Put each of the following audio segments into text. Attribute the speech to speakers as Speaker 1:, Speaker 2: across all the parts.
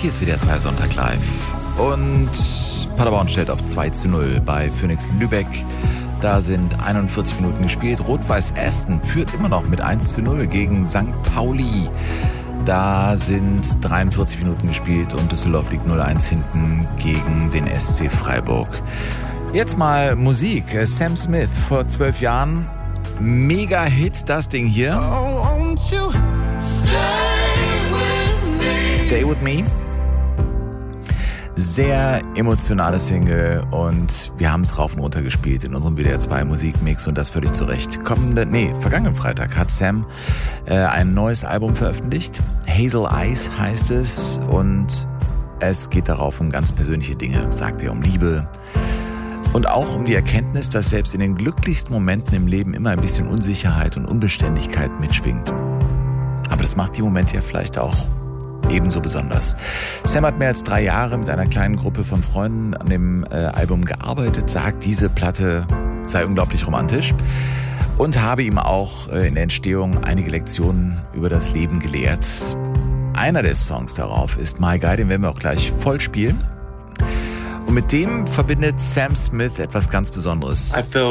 Speaker 1: Hier ist WDR 2 Sonntag live. Und Paderborn stellt auf 2:0 bei Phoenix Lübeck. Da sind 41 Minuten gespielt. Rot-Weiß Essen führt immer noch mit 1:0 gegen St. Pauli. Da sind 43 Minuten gespielt und Düsseldorf liegt 0:1 hinten gegen den SC Freiburg. Jetzt mal Musik. Sam Smith vor 12 Jahren. Mega-Hit, das Ding hier. Stay With Me. Sehr emotionale Single und wir haben es rauf und runter gespielt in unserem WDR 2 Musikmix und das völlig zu Recht. Vergangenen Freitag hat Sam ein neues Album veröffentlicht. Hazel Eyes heißt es und es geht darauf um ganz persönliche Dinge. Sagt er um Liebe und auch um die Erkenntnis, dass selbst in den glücklichsten Momenten im Leben immer ein bisschen Unsicherheit und Unbeständigkeit mitschwingt. Aber das macht die Momente ja vielleicht auch ebenso besonders. Sam hat mehr als 3 Jahre mit einer kleinen Gruppe von Freunden an dem Album gearbeitet, sagt, diese Platte sei unglaublich romantisch und habe ihm auch in der Entstehung einige Lektionen über das Leben gelehrt. Einer der Songs darauf ist My Guy, den werden wir auch gleich voll spielen. Und mit dem verbindet Sam Smith etwas ganz Besonderes.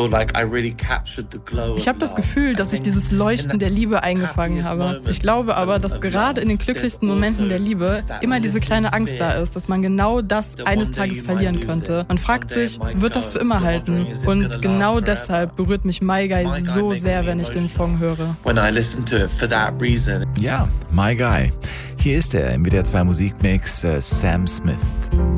Speaker 2: Ich habe das Gefühl, dass ich dieses Leuchten der Liebe eingefangen habe. Ich glaube aber, dass gerade in den glücklichsten Momenten der Liebe immer diese kleine Angst da ist, dass man genau das eines Tages verlieren könnte. Man fragt sich, wird das für immer halten? Und genau deshalb berührt mich My Guy so sehr, wenn ich den Song höre.
Speaker 1: Ja, My Guy. Hier ist er im WDR 2 Musikmix, Sam Smith.